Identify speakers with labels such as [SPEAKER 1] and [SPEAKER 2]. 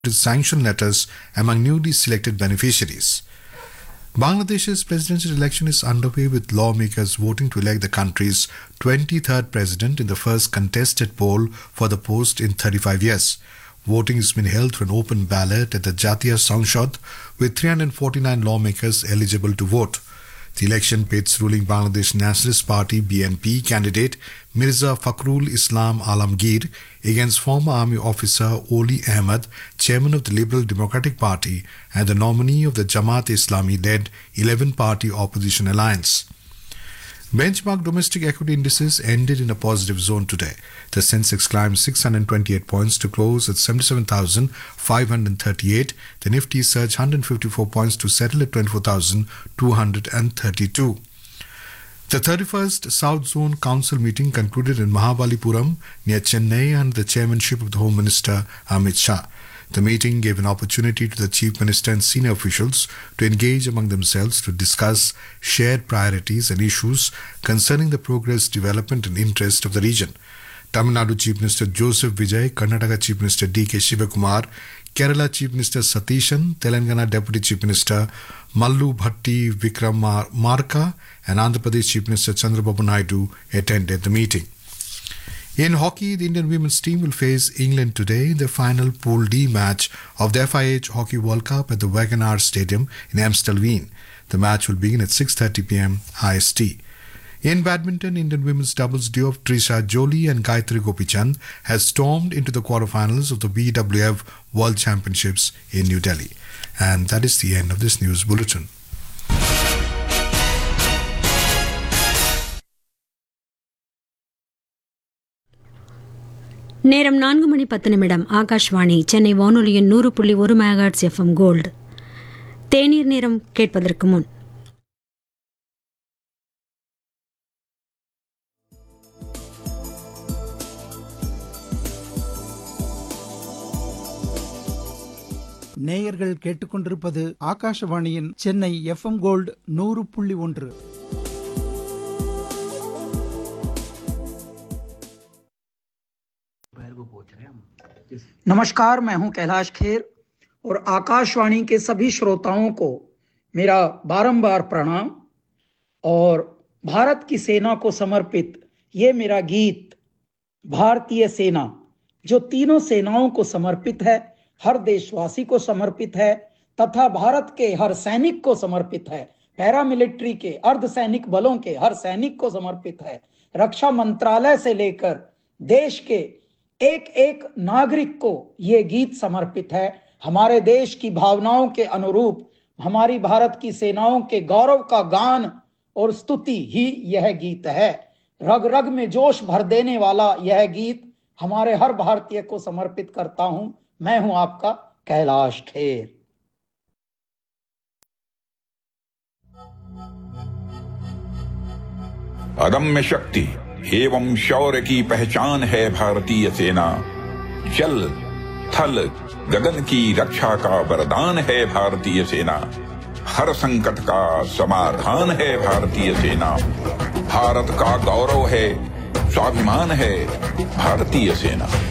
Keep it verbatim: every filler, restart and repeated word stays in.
[SPEAKER 1] sanction letters among newly selected beneficiaries. Bangladesh's presidential election is underway with lawmakers voting to elect the country's twenty-third president in the first contested poll for the post in thirty-five years. Voting has been held through an open ballot at the Jatiya Sanshad with three hundred forty-nine lawmakers eligible to vote. The election pits ruling Bangladesh Nationalist Party B N P candidate Mirza Fakhrul Islam Alamgir against former army officer Oli Ahmed, chairman of the Liberal Democratic Party and the nominee of the Jamaat Islami-led eleven-party opposition alliance. Benchmark domestic equity indices ended in a positive zone today. The Sensex climbed six hundred twenty-eight points to close at seventy-seven thousand five hundred thirty-eight. The Nifty surged one hundred fifty-four points to settle at twenty-four thousand two hundred thirty-two. The thirty-first South Zone Council meeting concluded in Mahabalipuram near Chennai under the chairmanship of the Home Minister Amit Shah. The meeting gave an opportunity to the Chief Minister and senior officials to engage among themselves to discuss shared priorities and issues concerning the progress, development and interest of the region. Tamil Nadu Chief Minister Joseph Vijay, Karnataka Chief Minister D K Shivakumar, Kerala Chief Minister Satishan, Telangana Deputy Chief Minister Mallu Bhatti Vikramarka and Andhra Pradesh Chief Minister Chandrababu Naidu attended the meeting. In hockey, the Indian women's team will face England today in the final Pool D match of the F I H Hockey World Cup at the Wagoner Stadium in Amstelveen. The match will begin at six thirty p.m. I S T. In badminton, Indian women's doubles duo of Trisha Jolie and Gayatri Gopichand has stormed into the quarterfinals of the B W F World Championships in New Delhi. And that is the end of this news bulletin.
[SPEAKER 2] நேரம் நான்கு மணி பத்து நிமிடம். ஆகாஷ்வாணி சென்னை வானொலியின் நூறு புள்ளி ஒரு megahertz FM gold. தேநீர் நேரம் கேட்பதற்கு முன்
[SPEAKER 3] நேயர்கள் கேட்டுக்கொண்டிருப்பது ஆகாஷவாணியின் சென்னை எஃப்எம் கோல்டு நூறு புள்ளி ஒன்று.
[SPEAKER 4] नमस्कार, मैं हूं कैलाश खेर और आकाशवाणी के सभी श्रोताओं को मेरा बारंबार प्रणाम। और भारत की सेना को समर्पित ये मेरा गीत भारतीय सेना, जो तीनों सेनाओं को समर्पित है, हर देशवासी को समर्पित है तथा भारत के हर सैनिक को समर्पित है, पैरामिलिट्री के अर्धसैनिक बलों के हर सैनिक को समर्पित है, रक्षा मंत्रालय से लेकर देश के एक एक नागरिक को ये गीत समर्पित है। हमारे देश की भावनाओं के अनुरूप हमारी भारत की सेनाओं के गौरव का गान और स्तुति ही यह गीत है। रग रग में जोश भर देने वाला यह गीत हमारे हर भारतीय को समर्पित करता हूं। मैं हूं आपका कैलाश खेर।
[SPEAKER 5] अदम्य शक्ति एवं शौर्य की पहचान है भारतीय सेना। जल थल गगन की रक्षा का वरदान है भारतीय सेना। हर संकट का समाधान है भारतीय सेना। भारत का गौरव है, स्वाभिमान है भारतीय सेना।